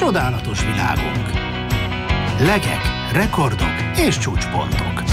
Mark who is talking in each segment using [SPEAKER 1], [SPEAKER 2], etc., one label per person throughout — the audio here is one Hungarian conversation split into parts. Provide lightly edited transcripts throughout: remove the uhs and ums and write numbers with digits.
[SPEAKER 1] Csodálatos világunk. Legek, rekordok és csúcspontok.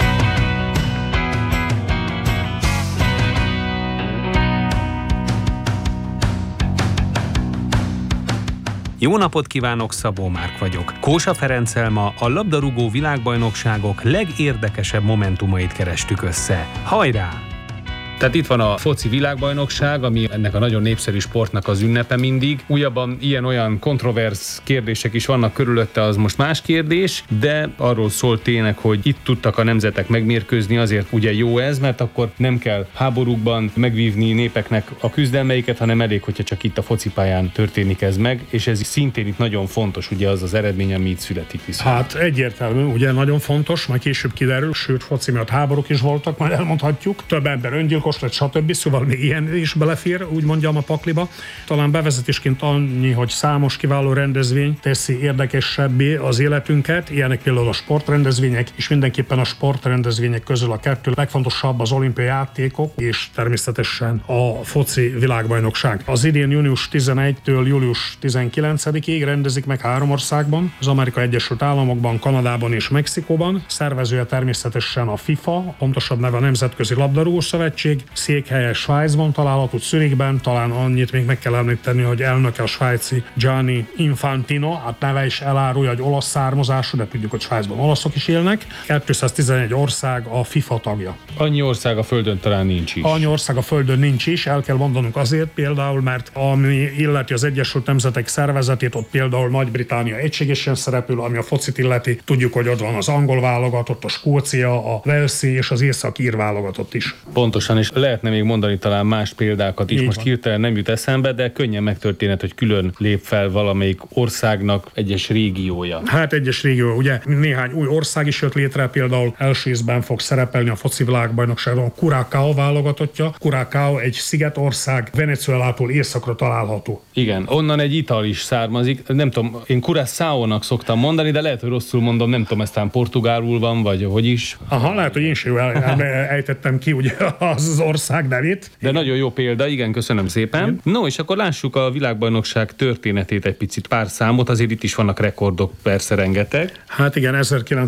[SPEAKER 2] Jó napot kívánok, Szabó Márk vagyok. Kósa Ferenccel ma a labdarúgó világbajnokságok legérdekesebb momentumait kerestük össze. Hajrá! Tehát itt van a foci világbajnokság, ami ennek a nagyon népszerű sportnak az ünnepe mindig. Újabban ilyen-olyan kontroversz kérdések is vannak körülötte, az most más kérdés, de arról szól tényleg, hogy itt tudtak a nemzetek megmérkőzni, azért ugye jó ez, mert akkor nem kell háborúkban megvívni népeknek a küzdelmeiket, hanem elég, hogyha csak itt a focipályán történik ez meg, és ez szintén itt nagyon fontos, ugye az az eredmény, ami itt születik viszont.
[SPEAKER 3] Hát egyértelmű, ugye nagyon fontos, majd később kiderül, sőt foci miatt háborúk is voltak, majd elmondhatjuk, több ember öngyilkos lett, stb. Szóval még ilyen is belefér, úgy mondjam, a pakliba. Talán bevezetésként annyi, hogy számos kiváló rendezvény teszi érdekesebbé az életünket, ilyenek például a sportrendezvények, és mindenképpen a sportrendezvények közül a kettő legfontosabb az olimpiai játékok, és természetesen a foci világbajnokság. Az idén június 11-től július 19-ig rendezik meg 3 országban, az Amerikai Egyesült Államokban, Kanadában és Mexikóban. Szervezője természetesen a FIFA, pontosabb neve a Nemzetközi Labdarúgó Szövetség, székhelye Svájcban található, Zürichben, talán annyit még meg kell említeni, hogy elnöke a svájci Gianni Infantino, hát neve is elárulja, hogy olasz származású, de tudjuk, hogy Svájcban olaszok is élnek. 211 ország a FIFA tagja.
[SPEAKER 2] Annyi ország a földön talán nincs is.
[SPEAKER 3] Annyi ország a földön nincs is, el kell mondanunk azért például, mert ami illeti az Egyesült Nemzetek Szervezetét, ott például Nagy-Britannia egységesen szerepül, ami a focit illeti, tudjuk, hogy ott van az angol válogatott, a Skócia, a Walesi és az észak-ír válogatott is.
[SPEAKER 2] Pontosan, és lehetne még mondani talán más példákat is, most hirtelen nem jut eszembe, de könnyen megtörténhet, hogy külön lép fel valamelyik országnak egyes régiója.
[SPEAKER 3] Hát egyes régió, ugye néhány új ország is jött létre, például első ízben fog szerepelni a foci világbajnokságon Curaçao válogatottja. Curaçao egy szigetország, Venezuelától északra található.
[SPEAKER 2] Igen, onnan egy ital is származik, nem tudom, én Curaçao-nak szoktam mondani, de lehet, hogy rosszul mondom, nem tudom, eztán portugálul van, vagy hogy is.
[SPEAKER 3] Aha, lehet, hogy én sem ejtettem ki ugye az ország nevét.
[SPEAKER 2] De nagyon jó példa, igen, köszönöm szépen. Igen. No, és akkor lássuk a világbajnokság történetét egy picit, pár számot, azért itt is vannak rekordok, persze rengeteg.
[SPEAKER 3] Hát igen,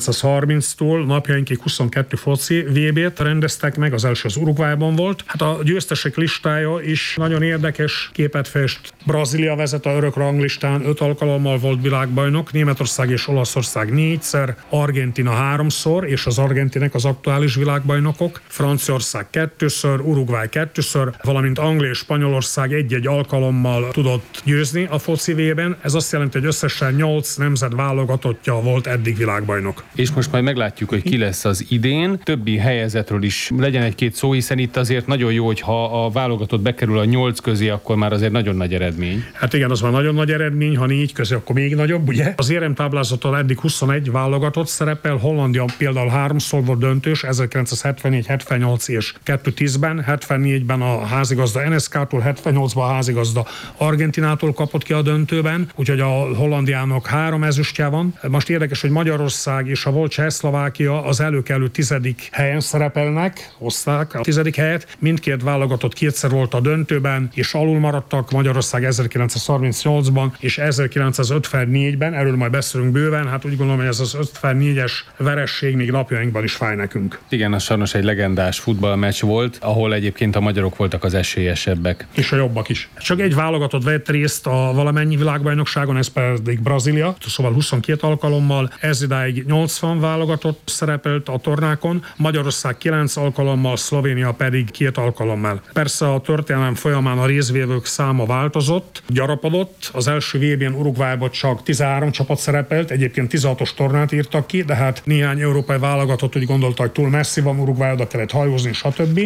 [SPEAKER 3] 1930-tól napjainkig 22 foci VB-t rendeztek meg, az első az Uruguayban volt. Hát a győztesek listája is nagyon érdekes képet fest. Brazília vezet a örök ranglistán, 5 alkalommal volt világbajnok, Németország és Olaszország 4-szer, Argentina 3-szor, és az argentinek az aktuális világbajnokok, Franciaország 2-ször, Uruguay 2-ször, valamint Anglia és Spanyolország egy-egy alkalommal tudott győzni a foci VB-ben. Ez azt jelenti, hogy összesen 8 nemzet válogatottja volt eddig világbajnok.
[SPEAKER 2] És most majd meglátjuk, hogy ki lesz az idén. Többi helyezetről is legyen egy-két szó, hiszen itt azért nagyon jó, hogy ha a válogatott bekerül a 8 közé, akkor már azért nagyon nagy eredmény.
[SPEAKER 3] Hát igen, az már nagyon nagy eredmény, ha 4 közé, akkor még nagyobb, ugye? Az éremtáblázaton eddig 21 válogatott szerepel, Hollandia például 3-szor volt döntős, 1974, 78 és 2010-ben, 74-ben a házigazda NSK-tól, 78-ban a házigazda Argentinától kapott ki a döntőben, úgyhogy a Hollandiának 3 ezüstje van. Most érdekes, hogy Magyarország és a volt Csehszlovákia az előkelő 10. helyen szerepelnek, hozták a 10. helyet. Mindkét válogatott 2-szer volt a döntőben, és alul maradtak, Magyarország 1938-ban és 1954-ben, erről majd beszélünk bőven, hát úgy gondolom, hogy ez az 54-es veresség még napjainkban is fáj nekünk.
[SPEAKER 2] Igen, az sajnos egy legendás futballmeccs volt, ahol egyébként a magyarok voltak az esélyesebbek.
[SPEAKER 3] És a jobbak is. Csak egy válogatott vett részt a valamennyi világbajnokságon, ez pedig Brazília, szóval 22 alkalommal, ez idáig 80 válogatott szerepelt a tornákon, Magyarország 9 alkalommal, Szlovénia pedig 2 alkalommal. Persze a történelem folyamán a részvevők száma változott, gyarapodott, az első VB-n Uruguayban csak 13 csapat szerepelt, egyébként 16-os tornát írtak ki, de hát néhány európai válogatott úgy gondolta, hogy túl messzi van, Uruguayba kellett hajózni, stb.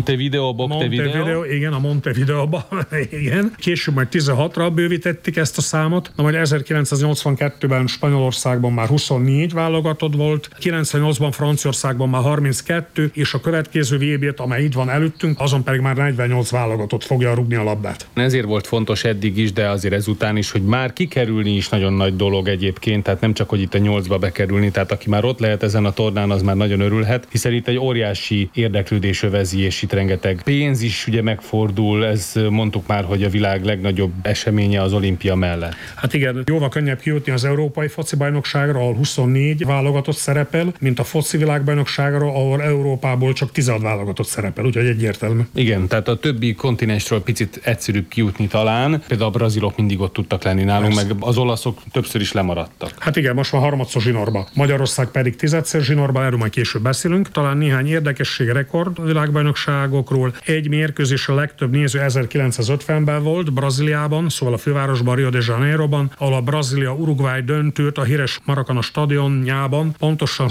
[SPEAKER 2] Montevideo,
[SPEAKER 3] igen, a Montevideóba, igen. Később majd 16-ra bővítették ezt a számot, na majd 1982-ben Spanyolországban már 24 válogatott volt, 98-ban Franciaországban már 32, és a következő VB-t, amely itt van előttünk, azon pedig már 48 válogatott fogja rúgni a labdát.
[SPEAKER 2] Ezért volt fontos eddig is, de azért ezután is, hogy már kikerülni is nagyon nagy dolog egyébként, tehát nem csak, hogy itt a 8-ba bekerülni, tehát aki már ott lehet ezen a tornán, az már nagyon örülhet, hiszen itt egy óriási érdeklődés övezi és itt rengeteg pénz is ugye megfordul, ez mondtuk már, hogy a világ legnagyobb eseménye az olimpia mellett.
[SPEAKER 3] Hát igen, jóval könnyebb kijutni az európai foci bajnokságra, ahol 24 válogatott szerepel, mint a foci világbajnokságra, ahol Európából csak 16 válogatott szerepel, úgyhogy egyértelmű.
[SPEAKER 2] Igen, tehát a többi kontinensről picit egyszerűbb kijutni talán, például a brazilok mindig ott tudtak lenni nálunk, meg az olaszok többször is lemaradtak.
[SPEAKER 3] Hát igen, most van harmadszor zsinórba. Magyarország pedig 10-szer zsinórba, erről majd később beszélünk. Talán néhány érdekesség rekord világbajnokságokról. Egy mérkőzés a legtöbb néző 1950-ben volt Brazíliában, szóval a fővárosban, Rio de Janeiroban, ahol a Brazília-Uruguay döntőt a híres Maracana stadionjában pontosan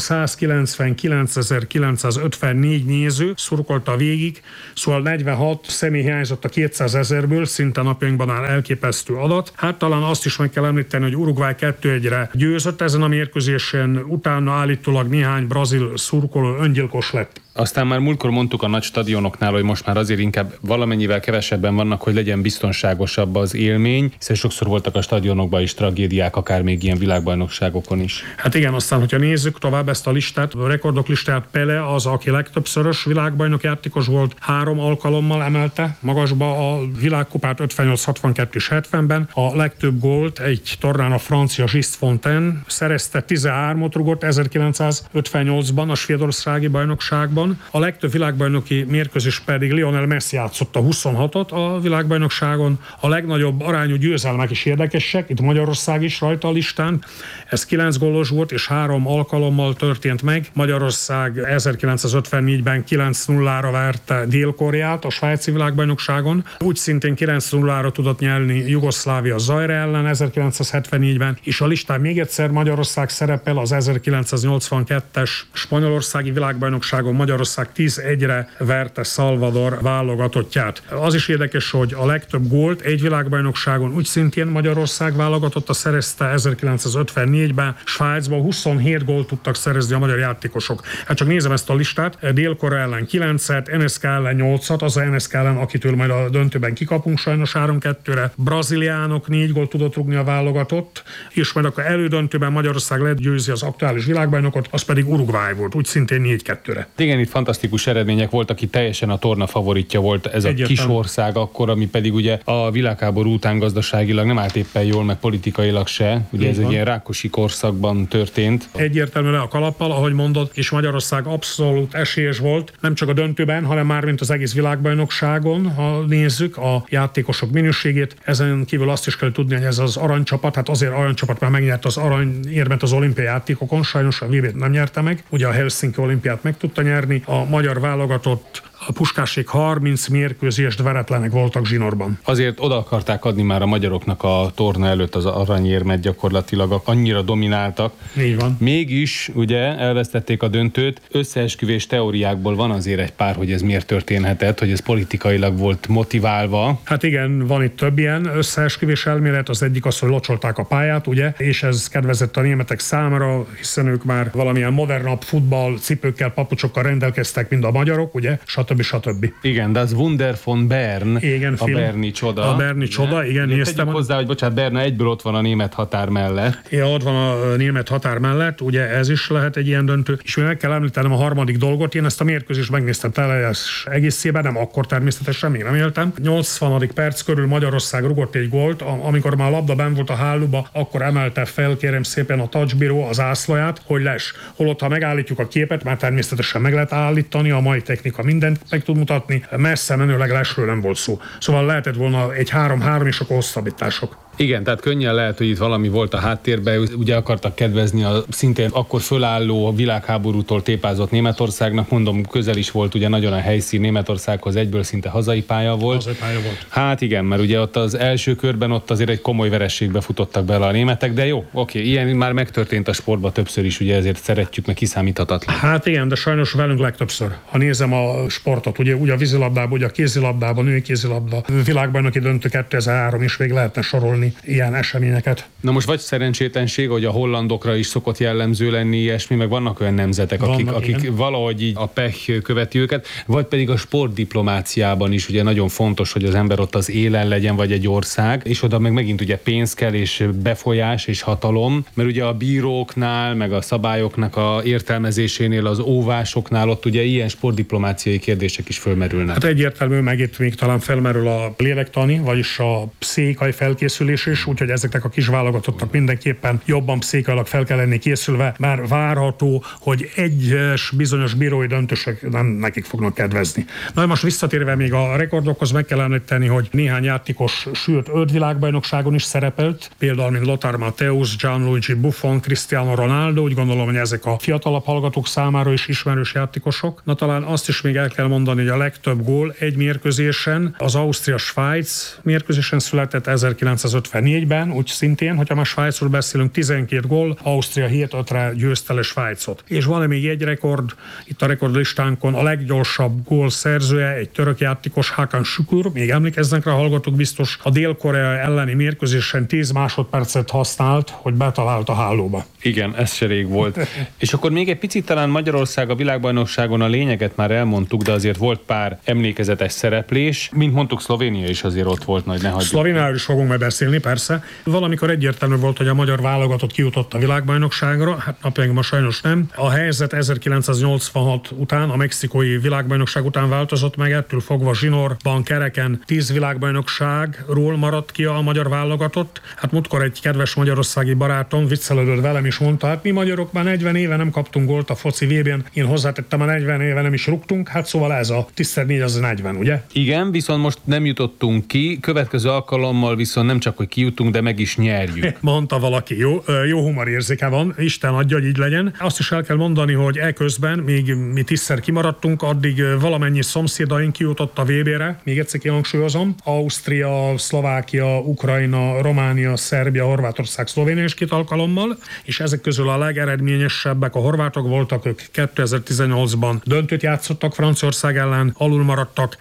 [SPEAKER 3] 199.954 néző szurkolta végig, szóval 46 személy hiányzott a 200 000-ből, szinte napjainkban áll elképesztő adat. Hát talán azt is meg kell említeni, hogy Uruguay 2-1-re győzött ezen a mérkőzésen, utána állítólag néhány brazil szurkoló öngyilkos lett.
[SPEAKER 2] Aztán már múltkor mondtuk a nagy stadionoknál, hogy most már azért inkább valamennyivel kevesebben vannak, hogy legyen biztonságosabb az élmény, hiszen sokszor voltak a stadionokban is tragédiák, akár még ilyen világbajnokságokon is.
[SPEAKER 3] Hát igen, aztán, hogyha nézzük tovább ezt a listát, a rekordok listáját, Pele az, aki legtöbbszörös világbajnok játékos volt, 3 alkalommal emelte magasba a világkupát 58, 62 és 70-ben. A legtöbb gólt egy tornán a francia Just Fontaine szerezte, 13-ot rugott 1958-ban a svédországi bajnokságban. A legtöbb világbajnoki mérkőzés pedig Lionel Messi játszotta 26-ot a világbajnokságon. A legnagyobb arányú győzelmek is érdekesek, itt Magyarország is rajta a listán. Ez 9 gólos volt, és 3 alkalommal történt meg. Magyarország 1954-ben 9-0-ra verte Dél-Koreát a svájci világbajnokságon. Úgy szintén 9-0-ra tudott nyerni Jugoszlávia Zaire ellen 1974-ben, és a listán még egyszer Magyarország szerepel az 1982-es spanyolországi világbajnokságon. Magyarország 10-1-re verte Salvador válogatottját. Az is érdekes, hogy a legtöbb gólt egy világbajnokságon úgy szintén Magyarország válogatotta szerezte 1954-ben, Svájcban 27 gólt tudtak szerezni a magyar játékosok. Hát csak nézem ezt a listát, Dél-Korea ellen 9-et, NSK ellen 8-at, az a NSK ellen, akitől majd a döntőben kikapunk sajnos 3-2-re, Brazíliának 4 gólt tudott rúgni a válogatott, és majd akkor elődöntőben Magyarország legyőzi az aktuális világbajnokot, az pedig Uruguay volt, úgy szintén 4-2-re.
[SPEAKER 2] Igen, itt fantasztikus eredmények voltak, aki teljesen a torna favoritja volt ez a kis ország akkor, ami pedig ugye a világháború után gazdaságilag nem állt éppen jól, meg politikailag se. Ugye ez egy ilyen Rákosi korszakban történt.
[SPEAKER 3] Egyértelműen a kalappal, ahogy mondod, és Magyarország abszolút esélyes volt, nem csak a döntőben, hanem már mint az egész világbajnokságon, ha nézzük a játékosok minőségét. Ezen kívül azt is kell tudni, hogy ez az aranycsapat, hát azért aranycsapat, mert megnyerte az aranyérmet az olimpiai játékokon, sajnos a VB-t nem nyerte meg, ugye a Helsinki olimpiát meg tudta nyerni, a magyar válogatott a Puskásék 30 mérkőzést veretlenek voltak zsinórban.
[SPEAKER 2] Azért oda akarták adni már a magyaroknak a torna előtt az aranyérmet, gyakorlatilag annyira domináltak.
[SPEAKER 3] Így van.
[SPEAKER 2] Mégis ugye elvesztették a döntőt. Összeesküvés teóriákból van azért egy pár, hogy ez miért történhetett, hogy ez politikailag volt motiválva.
[SPEAKER 3] Hát igen, van itt több ilyen összeesküvés elmélet. Az egyik az, hogy locsolták a pályát, ugye, és ez kedvezett a németek számára, hiszen ők már valamilyen modernabb futball cipőkkel, papucsokkal rendelkeztek, mint a magyarok, ugye, stb.
[SPEAKER 2] Igen, de az Wunder von Bern,
[SPEAKER 3] igen,
[SPEAKER 2] a berni csoda.
[SPEAKER 3] A berni csoda, igen, néztem.
[SPEAKER 2] Hozzá, hogy bocsánat, Berna egyből ott van a német határ mellett.
[SPEAKER 3] Ja, ott van a német határ mellett, ugye ez is lehet egy ilyen döntő. És még meg kell említenem a harmadik dolgot, én ezt a mérkőzést megnéztem teljes egészében, nem akkor természetesen, még nem éltem. 80. perc körül Magyarország rugott egy gólt, amikor már a labda benn volt a hálóba, akkor emelte fel, kérem szépen, a touchbíró az ászlaját, hogy les. Holott, ha megállítjuk a képet, már természetesen meg lehet állítani, a mai technika mindent meg tud mutatni, messze menőleg lesről nem volt szó. Szóval lehetett volna egy 3-3 és akkor hosszabbítások.
[SPEAKER 2] Igen, tehát könnyen lehet, hogy itt valami volt a háttérben, ugye akartak kedvezni a szintén akkor fölálló világháborútól tépázott Németországnak, mondom, közel is volt ugye nagyon a helyszín Németországhoz, egyből szinte hazai pálya volt.
[SPEAKER 3] Hazai pálya volt.
[SPEAKER 2] Hát igen, mert ugye ott az első körben ott azért egy komoly vereségbe futottak bele a németek, de jó, oké, ilyen már megtörtént a sportban többször is, ugye ezért szeretjük, meg kiszámíthatatlan.
[SPEAKER 3] Hát igen, de sajnos velünk legtöbbször. Ha nézem a sportot, ugye a vízilabdában, ugye a kézilabdában, női kézilabda, világbajnoki döntő 2003 is még lehetne sorolni ünnepelni ilyen eseményeket.
[SPEAKER 2] Na most vagy szerencsétlenség, hogy a hollandokra is szokott jellemző lenni ilyesmi, meg vannak olyan nemzetek, akik valahogy így a pech követi őket, vagy pedig a sportdiplomáciában is ugye nagyon fontos, hogy az ember ott az élen legyen, vagy egy ország, és oda meg megint ugye pénz kell, és befolyás, és hatalom, mert ugye a bíróknál, meg a szabályoknak a értelmezésénél, az óvásoknál ott ugye ilyen sportdiplomáciai kérdések is fölmerülnek.
[SPEAKER 3] Hát egyértelmű, meg itt még talán felmerül a lélektani, vagyis a pszichikai felkészülés is, úgyhogy ezeknek a kis válogatottak mindenképpen jobban pszichailag fel kell lenni készülve, már várható, hogy egyes bizonyos bírói döntések nem nekik fognak kedvezni. Na most visszatérve még a rekordokhoz meg kell említeni, hogy néhány játékos, sőt 5 világbajnokságon is szerepelt, például mint Lothar Matthäus, Gianluigi Buffon, Cristiano Ronaldo, úgy gondolom, hogy ezek a fiatalabb hallgatók számára is ismerős játékosok. Na talán azt is még el kell mondani, hogy a legtöbb gól egy mérkőzésen az Ausztria-Svájc mérkőzésen született 1954-ben, úgy szintén, hogyha már Svájcról beszélünk, 12 gól, Ausztria 7-5-re győzte le Svájcot. És van még egy rekord, itt a rekordlistánkon a leggyorsabb gól szerzője, egy török játékos, Hakan Şükür, még emlékeznek rá, hallgatók biztos, a Dél-Korea elleni mérkőzésen 10 másodpercet használt, hogy betalált a hálóba.
[SPEAKER 2] Igen, ez se rég volt. És akkor még egy picit talán Magyarország a világbajnokságon a lényeget már elmondtuk, de azért volt pár emlékezetes szereplés. Mint mondtuk, Szlovénia is azért ott volt, nagy ne hagyjuk.
[SPEAKER 3] Szlovéniáról is fogunk majd beszélni, persze. Valamikor egyértelmű volt, hogy a magyar válogatott kijutott a világbajnokságra, hát napjainkban sajnos nem. A helyzet 1986 után, a mexikói világbajnokság után változott meg, ettől fogva zsinórban kereken 10 világbajnokságról maradt ki a magyar válogatott. Hát múltkor egy kedves magyarországi barátom viccelődött velem is mondta, hát mi magyarok már 40 éve nem kaptunk gólt a foci VB-n, én hozzátettem, a 40 éve nem is rúgtunk, hát szóval ez a 10x4 az 40, ugye?
[SPEAKER 2] Igen, viszont most nem jutottunk ki, következő alkalommal viszont nem csak, hogy kijutunk, de meg is nyerjük.
[SPEAKER 3] Mondta valaki, jó humorérzéke van, Isten adja, hogy így legyen. Azt is el kell mondani, hogy eközben, még mi 10-szer kimaradtunk, addig valamennyi szomszédaink kijutott a VB-re, még egyszer kihangsúlyozom, Ausztria, Szlovákia, Ukrajna, Románia, Szerbia, Horvátország, Szlovénia is 2 alkalommal, és ezek közül a legeredményesebbek a horvátok voltak, ők 2018-ban döntőt játszottak Franciaország ellen, alul maradtak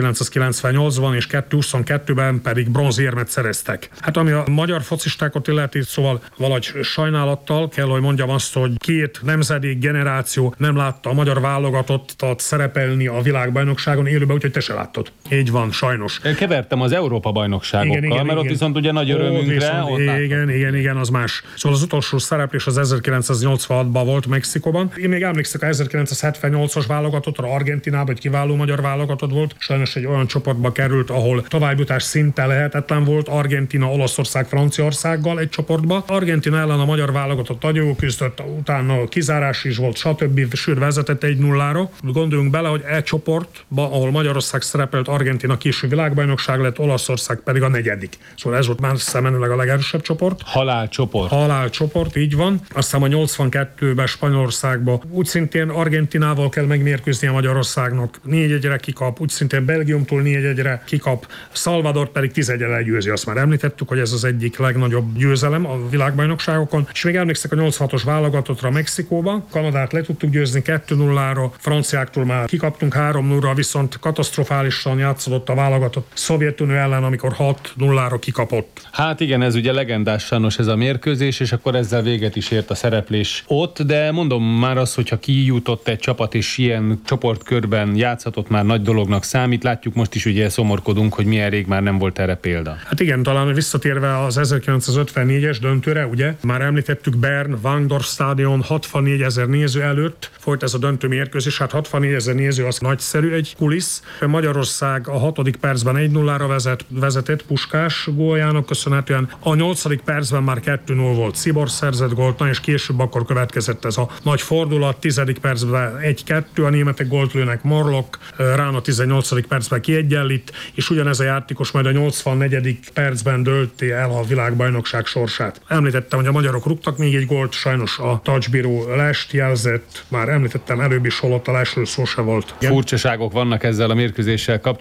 [SPEAKER 3] 1998-ban, és 2022-ben pedig bronzérmet szereztek. Hát ami a magyar focistákat illeti, szóval valahogy sajnálattal kell, hogy mondjam azt, hogy 2 nemzedék generáció nem látta a magyar válogatottat szerepelni a világbajnokságon élőben, úgyhogy te se láttad. Így van, sajnos.
[SPEAKER 2] Kevertem az Európa-bajnokságokkal, mert ott viszont ugye nagy örömünkre.
[SPEAKER 3] Igen, az más. Szóval az utolsó szereplés az 1986-ban volt Mexikóban. Én még emlékszek a 1978-as válogatottra, Argentínában egy kiváló magyar válogatott volt. Sajnos egy olyan csoportba került, ahol továbbjutás szinte lehetetlen volt. Argentína, Olaszország, Franciaországgal egy csoportba. Argentína ellen a magyar válogatott nagyon jó küzdött, utána kizárás is volt, stb. Sőt, vezetett 1-0-ra. Gondoljunk bele, hogy egy csoportba, ahol Magyarország szerepelt, Argentína késő világbajnokság lett, Olaszország pedig a 4. Szóval ez volt már szemenileg a legerősebb csoport. Halálcsoport, így van. Aztán a 82-ben Spanyolországba úgy szintén Argentinával kell megmérkőzni a Magyarországnak. 4-1-re kikap, úgy szintén Belgiumtól 4-1-re kikap, Salvador pedig 10-1-re legyőzi. Azt már említettük, hogy ez az egyik legnagyobb győzelem a világbajnokságokon. És még emlékszek a 86-os válogatottra Mexikóba. Kanadát le tudtuk győzni 2-0-ra, franciáktól már kikaptunk 3-0-ra, viszont katasztrofálisan játszódott a válogatott Szovjetunió ellen, amikor 6-0-ra kikapott.
[SPEAKER 2] Hát igen, ez ugye legendás sajnos ez a mérkőzés, és akkor ezzel véget is ért a szereplés ott, de mondom már azt, hogyha kijutott egy csapat, és ilyen csoportkörben játszhatott, már nagy dolognak számít. Látjuk most is, ugye szomorkodunk, hogy milyen rég már nem volt erre példa.
[SPEAKER 3] Hát igen, talán visszatérve az 1954-es döntőre, ugye, már említettük Bern, Wankdorf Stadion 64 000 néző előtt folyt ez a döntő mérkőzés, hát 64 000 néző az nagyszerű, egy kulissz. Magyarország a 6. percben 1-0-ra vezetett Puskás góljának köszönhetően. A 8. percben már 2-0 volt, Szibor szerzett gólt, és később akkor következett ez a nagy fordulat, 10. percben 1-2, a németek gólt lőnek, Morlock, Rán a 18. percben kiegyenlít, és ugyanez a játékos majd a 84. percben dölti el a világbajnokság sorsát. Említettem, hogy a magyarok rúgtak még egy gólt, sajnos a touchbíró lest jelzett, már említettem előbb is, holott a lesről szó se volt.
[SPEAKER 2] Furcsaságok vannak ezzel a mérkőzéssel kapcsolatban.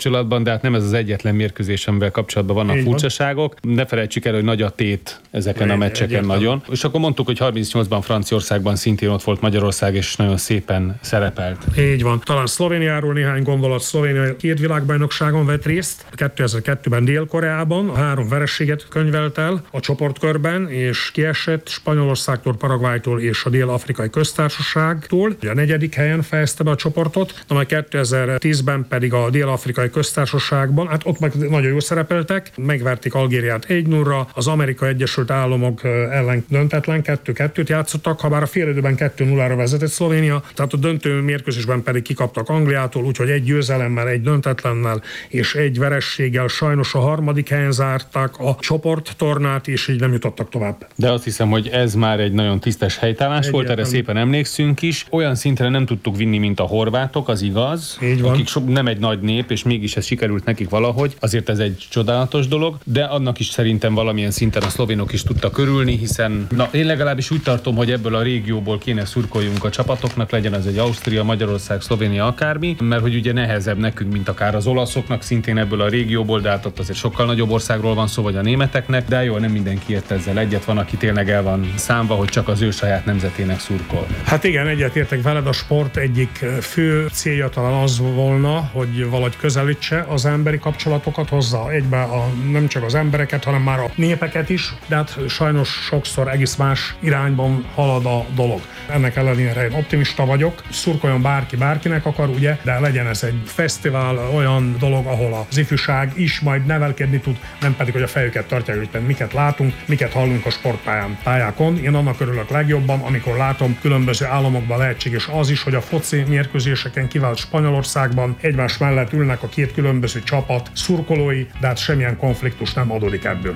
[SPEAKER 2] kapcsolatban, de hát nem ez az egyetlen mérkőzés, amivel kapcsolatban vannak furcsaságok. Ne felejtsük el, hogy nagy a tét ezeken a meccseken nagyon. És akkor mondtuk, hogy 38-ban Franciaországban szintén ott volt Magyarország, és nagyon szépen szerepelt.
[SPEAKER 3] Így van. Talán Szlovéniáról néhány gondolat. Szlovénia 2 világbajnokságon vett részt. 2002-ben Dél-Koreában 3 vereséget könyvelt el a csoportkörben, és kiesett Spanyolországtól, Paraguaytól és a Dél-Afrikai Köztársaságtól. A 4. helyen fejezte be a csoportot, majd 2010-ben pedig a Dél-Afrikai Köztársaságban, hát ott meg nagyon jól szerepeltek, megverték Algériát 1-0-ra, az Amerikai Egyesült Államok ellen döntetlen 2-2-t játszottak, ha bár a félidőben 2-0-ra vezetett Szlovénia, tehát a döntő mérkőzésben pedig kikaptak Angliától, úgyhogy 1 győzelemmel, 1 döntetlennel és 1 verességgel sajnos a 3. helyen zárták a csoporttornát, és így nem jutottak tovább.
[SPEAKER 2] De azt hiszem, hogy ez már egy nagyon tisztes helytállás volt, erre szépen emlékszünk is. Olyan szintre nem tudtuk vinni, mint a horvátok, az igaz, akik nem egy nagy nép, és mégis ez sikerült nekik valahogy. Azért ez egy csodálatos dolog, de annak is szerintem valamilyen szinten a szlovénok is tudtak örülni, hiszen én legalábbis úgy tartom, hogy ebből a régióból kéne szurkoljunk a csapatoknak, legyen az egy Ausztria, Magyarország, Szlovénia, akármi, mert hogy ugye nehezebb nekünk, mint akár az olaszoknak, szintén ebből a régióból, de hát ott azért sokkal nagyobb országról van szó, vagy a németeknek, de jó, nem mindenki ért ezzel egyet, van, aki tényleg el van számva, hogy csak az ő saját nemzetének szurkol.
[SPEAKER 3] Hát igen, egyetértek veled, a sport egyik fő célja talán az volna, hogy valahogy közelítse az emberi kapcsolatokat, hozza egybe nem csak az embereket, hanem már a népeket is, de hát sajnos sokszor egész más irányban halad a dolog. Ennek ellenére én optimista vagyok, szurkoljon bárki bárkinek akar, ugye, de legyen ez egy fesztivál, olyan dolog, ahol az ifjúság is majd nevelkedni tud, nem pedig, hogy a fejüket tartják, hogy miket látunk, miket hallunk a sportpályákon. Én annak örülök legjobban, amikor látom különböző államokban lehetséges az is, hogy a foci mérkőzéseken kivált Spanyolországban egymás mellett ülnek a 2 különböző csapat szurkolói, de hát semmilyen konfliktus nem adódik ebből.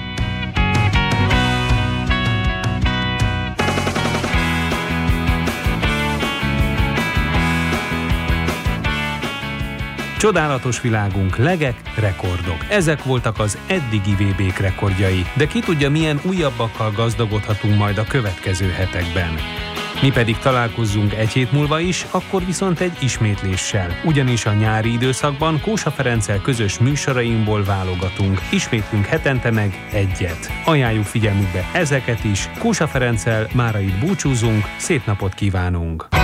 [SPEAKER 2] Csodálatos világunk, legek, rekordok. Ezek voltak az eddigi VB-k rekordjai, de ki tudja, milyen újabbakkal gazdagodhatunk majd a következő hetekben. Mi pedig találkozzunk egy hét múlva is, akkor viszont egy ismétléssel. Ugyanis a nyári időszakban Kósa Ferenccel közös műsorainkból válogatunk. Ismétlünk hetente meg egyet. Ajánljuk figyelmükbe ezeket is. Kósa Ferenccel mára itt búcsúzunk, szép napot kívánunk!